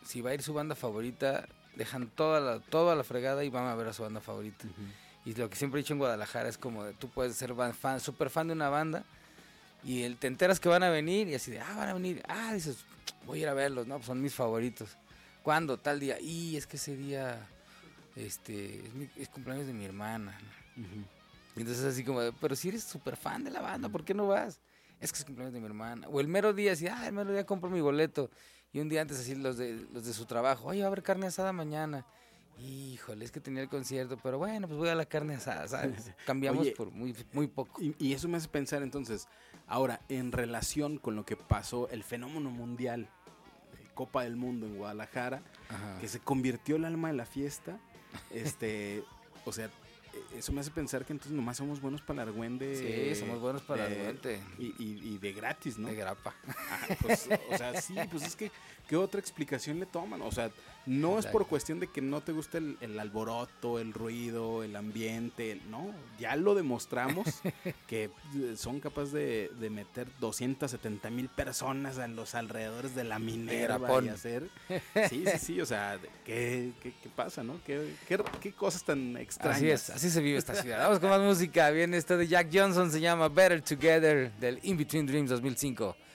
si va a ir su banda favorita, dejan toda la fregada y van a ver a su banda favorita. Y lo que siempre he dicho en Guadalajara es como de, tú puedes ser súper fan de una banda y te enteras que van a venir y así de, van a venir, dices, voy a ir a verlos, ¿no? Pues son mis favoritos. ¿Cuándo? Tal día. Y es que ese día es cumpleaños de mi hermana, ¿no? Y entonces así como de, pero si eres súper fan de la banda, ¿por qué no vas? Es que es cumpleaños de mi hermana. O el mero día, así, el mero día compro mi boleto. Y un día antes así los de su trabajo, oye, va a haber carne asada mañana. Híjole, es que tenía el concierto, pero bueno, pues voy a la carne asada, ¿sabes? Cambiamos por muy, muy poco. Y eso me hace pensar entonces, ahora, en relación con lo que pasó, el fenómeno mundial, Copa del Mundo en Guadalajara, que se convirtió el alma de la fiesta, o sea, eso me hace pensar que entonces nomás somos buenos para el argüende. Sí, somos buenos para el argüende. Y de gratis, ¿no? De grapa. Pues, o sea, sí, pues es que, ¿qué otra explicación le toman? O sea, no es por cuestión de que no te guste el alboroto, el ruido, el ambiente, no, ya lo demostramos que son capaces de meter 270,000 personas en los alrededores de la Minerva y hacer... Sí, o sea, ¿qué pasa, no? ¿Qué cosas tan extrañas? Así se vive esta ciudad. Vamos con más música. Viene esto de Jack Johnson, se llama Better Together, del In Between Dreams 2005.